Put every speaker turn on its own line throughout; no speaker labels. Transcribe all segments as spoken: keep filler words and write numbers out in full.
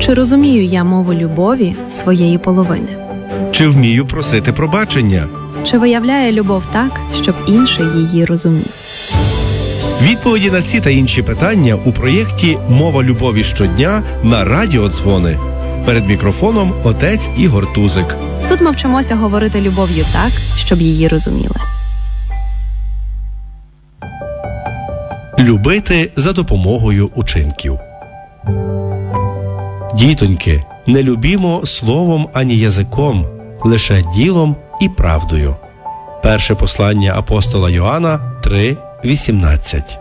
Чи розумію я мову любові своєї половини?
Чи вмію просити пробачення?
Чи виявляє любов так, щоб інший її розумів?
Відповіді на ці та інші питання у проєкті «Мова любові щодня» на Радіо Дзвони. Перед мікрофоном отець Ігор Тузик.
Тут ми вчимося говорити любов'ю так, щоб її розуміли.
Любити за допомогою учинків. Дітоньки, не любімо словом ані язиком, лише ділом і правдою. Перше послання апостола Йоанна три вісімнадцять.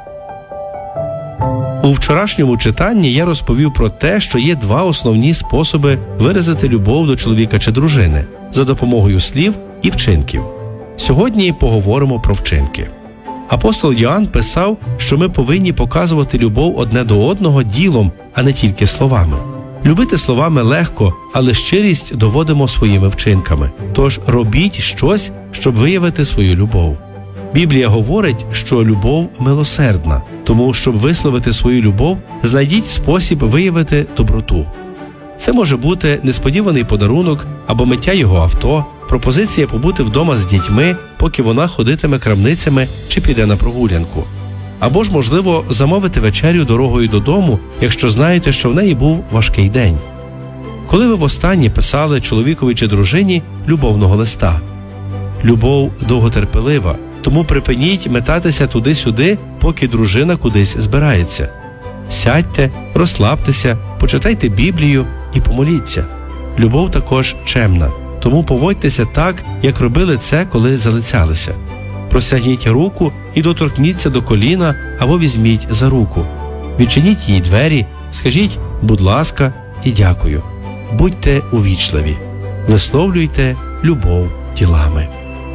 У вчорашньому читанні я розповів про те, що є два основні способи виразити любов до чоловіка чи дружини – за допомогою слів і вчинків. Сьогодні поговоримо про вчинки. Апостол Йоанн писав, що ми повинні показувати любов одне до одного ділом, а не тільки словами. Любити словами легко, але щирість доводимо своїми вчинками. Тож робіть щось, щоб виявити свою любов. Біблія говорить, що любов милосердна, тому, щоб висловити свою любов, знайдіть спосіб виявити доброту. Це може бути несподіваний подарунок або миття його авто, пропозиція побути вдома з дітьми, поки вона ходитиме крамницями чи піде на прогулянку. Або ж, можливо, замовити вечерю дорогою додому, якщо знаєте, що в неї був важкий день. Коли ви востаннє писали чоловікові чи дружині любовного листа? Любов довготерпелива, тому припиніть метатися туди-сюди, поки дружина кудись збирається. Сядьте, розслабтеся, почитайте Біблію і помоліться. Любов також чемна, тому поводьтеся так, як робили це, коли залицялися. Простягніть руку і доторкніться до коліна або візьміть за руку. Відчиніть їй двері, скажіть «будь ласка» і «дякую». Будьте увічливі. Висловлюйте любов ділами.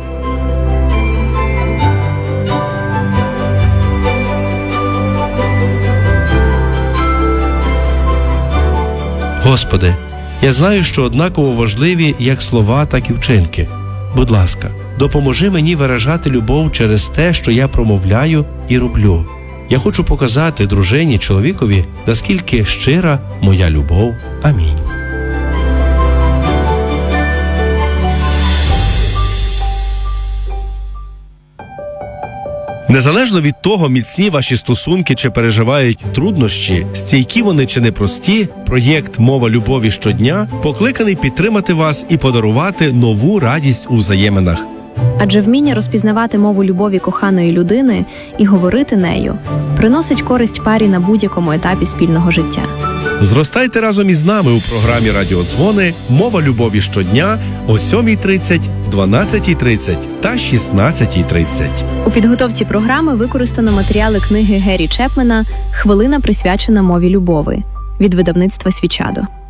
Господи, я знаю, що однаково важливі як слова, так і вчинки. Будь ласка, допоможи мені виражати любов через те, що я промовляю і роблю. Я хочу показати дружині, чоловікові, наскільки щира моя любов. Амінь. Незалежно від того, міцні ваші стосунки чи переживають труднощі, стійкі вони чи непрості, проєкт «Мова любові щодня» покликаний підтримати вас і подарувати нову радість у взаєминах.
Адже вміння розпізнавати мову любові коханої людини і говорити нею приносить користь парі на будь-якому етапі спільного життя.
Зростайте разом із нами у програмі «Радіо Дзвони» «Мова любові щодня» о сьомій тридцять, дванадцятій тридцять та шістнадцятій тридцять.
У підготовці програми використано матеріали книги Гері Чепмена «Хвилина, присвячена мові любові» від видавництва «Свічадо».